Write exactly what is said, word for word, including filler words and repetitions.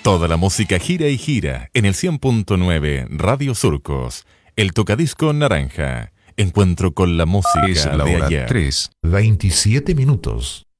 Toda la música gira y gira en el cien punto nueve Radio Surcos. El tocadisco naranja. Encuentro con la música es la de hora ayer. tres, veintisiete minutos.